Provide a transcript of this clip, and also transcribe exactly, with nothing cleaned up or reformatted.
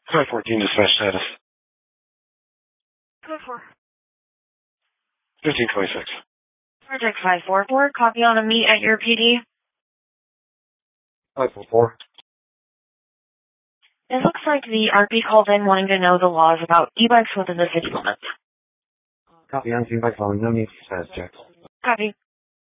five fourteen, dispatch status. Go for fifteen twenty-six. Project five four four, copy on a meet at your P D. five four four. It looks like the R P called in wanting to know the laws about e-bikes within the city limits. Copy on two by phone, no need for status check. Copy.